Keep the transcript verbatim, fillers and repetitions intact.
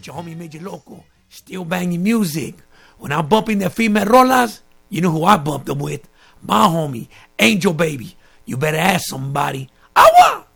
with your homie Major Loco. Still banging music. When I'm bumping the female rolas, you know who I bump them with? My homie, Angel Baby. You better ask somebody. Awa!